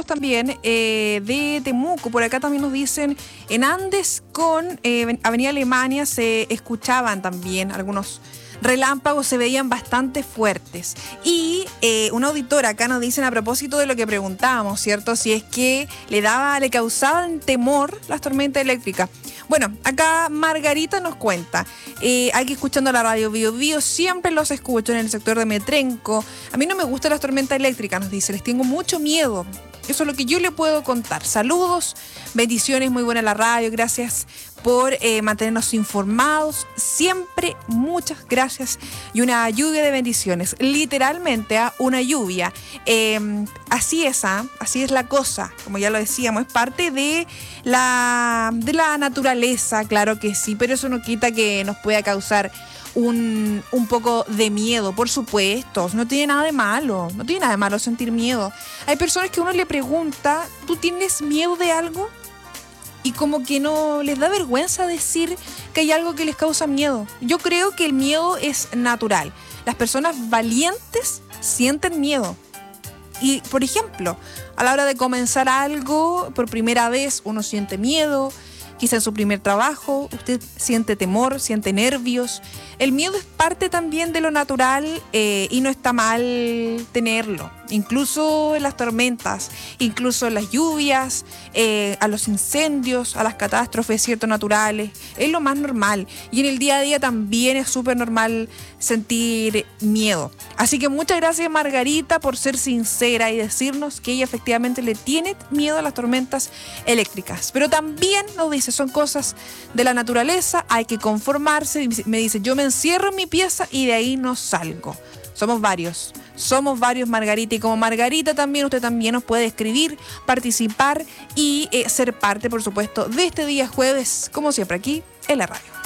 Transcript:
fotos también de Temuco. Por acá también nos dicen, en Andes con Avenida Alemania se escuchaban también algunos relámpagos, se veían bastante fuertes. Y una auditora acá nos dicen, a propósito de lo que preguntábamos, ¿cierto? Si es que le causaban temor las tormentas eléctricas. Bueno, acá Margarita nos cuenta, aquí escuchando la radio Bio Bio, siempre los escucho en el sector de Metrenco. A mí no me gustan las tormentas eléctricas, nos dice, les tengo mucho miedo. Eso es lo que yo le puedo contar. Saludos, bendiciones, muy buena la radio, gracias por mantenernos informados. Siempre muchas gracias y una lluvia de bendiciones. Literalmente, una lluvia. Así es la cosa, como ya lo decíamos, es parte de la naturaleza, claro que sí, pero eso no quita que nos pueda causar un poco de miedo, por supuesto. No tiene nada de malo sentir miedo. Hay personas que uno le pregunta, ¿tú tienes miedo de algo? Y como que no les da vergüenza decir que hay algo que les causa miedo. Yo creo que el miedo es natural. Las personas valientes sienten miedo. Y, por ejemplo, a la hora de comenzar algo por primera vez, uno siente miedo. Quizá en su primer trabajo, usted siente temor, siente nervios. El miedo es parte también de lo natural y no está mal tenerlo. Incluso en las tormentas, incluso en las lluvias, a los incendios, a las catástrofes, ¿cierto?, naturales. Es lo más normal. Y en el día a día también es súper normal sentir miedo. Así que muchas gracias, Margarita, por ser sincera y decirnos que ella efectivamente le tiene miedo a las tormentas eléctricas. Pero también nos dice, son cosas de la naturaleza, hay que conformarse. Me dice, yo me encierro en mi pieza y de ahí no salgo. Somos varios, Margarita, y como Margarita también, usted también nos puede escribir, participar y ser parte, por supuesto, de este día jueves, como siempre aquí en la radio.